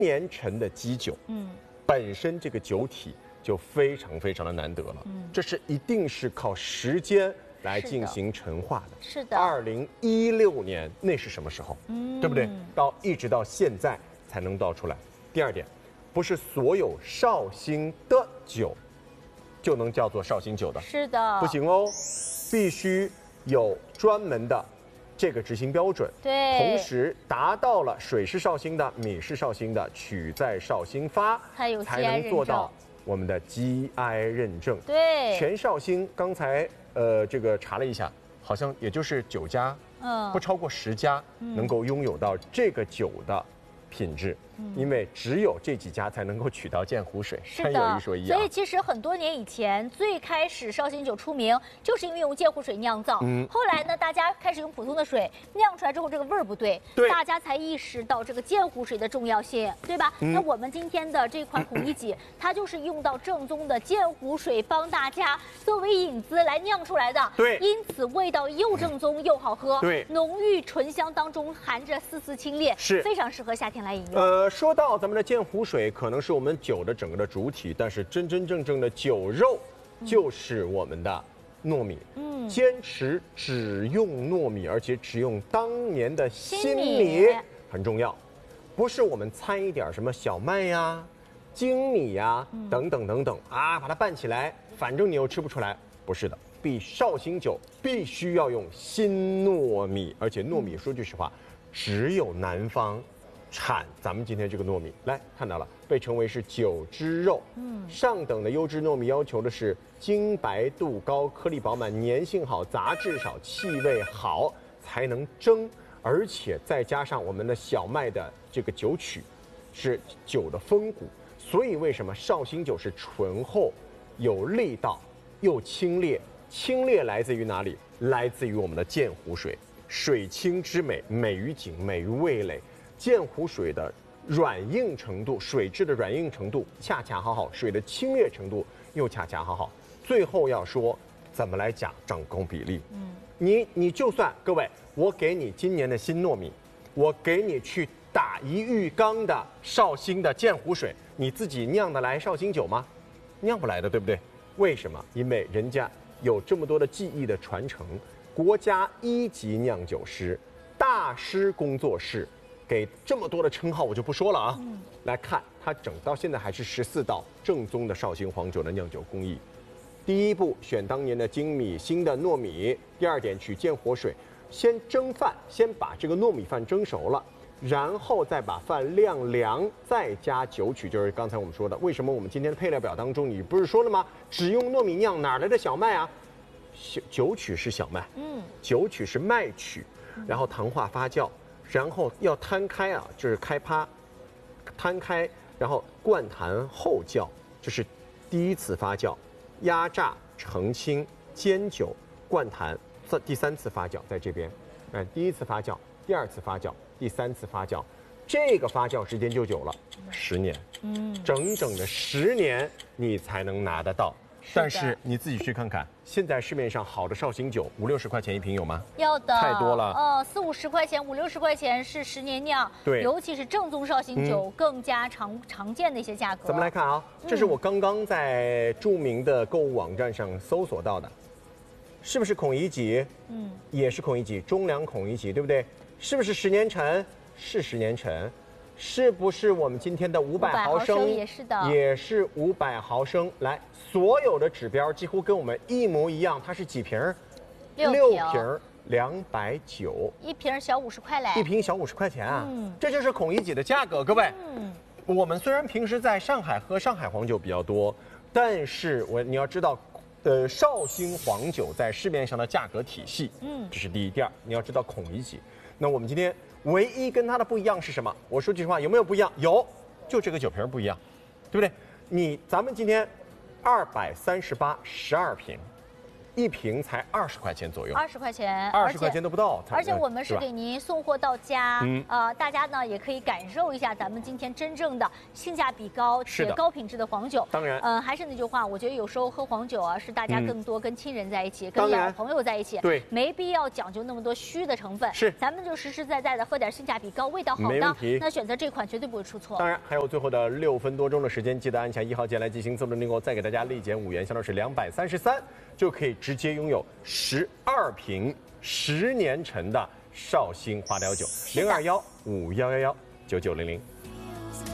年陈的基酒，本身这个酒体就非常非常的难得了，这是一定是靠时间来进行陈化的。 是的 ，2016年那是什么时候？对不对？一直到现在才能倒出来。第二点，不是所有绍兴的酒就能叫做绍兴酒的， 是的， 不行哦，必须有专门的这个执行标准， 对， 同时达到了水是绍兴的、米是绍兴的、曲在绍兴发，才能做到我们的 GI 认证。 对， 全绍兴刚才这个查了一下，好像也就是9家，不超过10家能够拥有到这个酒的品质。因为只有这几家才能够取到鉴湖水， 是的， 说一样。 所以其实很多年以前，最开始绍兴酒出名，就是因为用鉴湖水酿造。后来呢，大家开始用普通的水酿出来之后，这个味儿不对，大家才意识到这个鉴湖水的重要性，对吧？那我们今天的这款孔乙己，它就是用到正宗的鉴湖水，帮大家作为引子来酿出来的。 对， 因此味道又正宗又好喝。 对， 浓郁醇香当中含着丝丝清冽， 是非常适合夏天来饮用。 说到咱们的鉴湖水，可能是我们酒的整个的主体，但是真正的酒肉就是我们的糯米。坚持只用糯米，而且只用当年的新米很重要，不是我们掺一点什么小麦呀、精米呀等等啊，把它拌起来，反正你又吃不出来。不是的，绍兴酒必须要用新糯米，而且糯米说句实话，只有南方产咱们今天这个糯米。来看到了，被称为是酒之肉。上等的优质糯米要求的是精白度高、颗粒饱满、粘性好、杂质少、气味好，才能蒸。而且再加上我们的小麦的这个酒曲，是酒的风骨。所以为什么绍兴酒是醇厚、有力道又清冽？清冽来自于哪里？来自于我们的鉴湖水，水清之美，美于景，美于味蕾。鉴湖水的软硬程度，水质的软硬程度恰恰好好，水的清冽程度又恰恰好好。最后要说怎么来讲掌控比例。你就算各位，我给你今年的新糯米，我给你去打1浴缸的绍兴的鉴湖水，你自己酿得来绍兴酒吗？酿不来的，对不对？为什么？因为人家有这么多的技艺的传承，国家1级酿酒师、大师工作室。给这么多的称号我就不说了啊。来看它整到现在还是14道正宗的绍兴黄酒的酿酒工艺。第一步，选当年的精米新的糯米。第二点，取鉴湖水，先蒸饭，先把这个糯米饭蒸熟了，然后再把饭晾凉，再加酒曲，就是刚才我们说的。为什么我们今天的配料表当中，你不是说了吗？只用糯米酿，哪来的小麦啊？酒曲是小麦，酒曲是麦曲，然后糖化发酵。然后要摊开啊，就是开趴，摊开，然后灌坛后酵，这是第1次发酵，压榨、澄清、煎酒、灌坛，第3次发酵在这边。第1次发酵，第2次发酵，第3次发酵，这个发酵时间就久了，10年，整整的10年你才能拿得到。但是你自己去看看，现在市面上好的绍兴酒5、60块钱一瓶有吗？ 要的， 太多了。 4、50块钱、5、60块钱是10年酿， 对， 尤其是正宗绍兴酒更加常见的一些价格。 咱们来看啊，这是我刚刚在著名的购物网站上搜索到的，是不是孔乙己？也是孔乙己，中粮孔乙己，对不对？是不是10年陈？是10年陈。是不是我们今天的500毫升？ 也是的， 也是500毫升。来，所有的指标几乎跟我们一模一样。它是几瓶？6瓶，290。 一瓶小50块嘞。 一瓶小50块钱啊！这就是孔乙己的价格，各位。我们虽然平时在上海喝上海黄酒比较多，但是你要知道，绍兴黄酒在市面上的价格体系，这是第一。第二，你要知道孔乙己。那我们今天唯一跟它的不一样是什么？我说句实话，有没有不一样？有，就这个酒瓶不一样，对不对？咱们今天238 12瓶， 1瓶才20块钱左右 ，20块钱 ，20块钱都不到。 而且我们是给您送货到家，大家呢也可以感受一下咱们今天真正的性价比高且高品质的黄酒。 当然， 还是那句话，我觉得有时候喝黄酒啊，是大家更多跟亲人在一起，跟老朋友在一起， 对， 没必要讲究那么多虚的成分。 是， 咱们就实实在在的喝点性价比高、味道好的，那选择这款绝对不会出错。 当然，还有最后的6分多钟的时间，记得按下1号键来进行自动订购，再给大家立减5元，相当是233，就可以直接拥有12瓶10年陈的绍兴花雕酒。02151119900。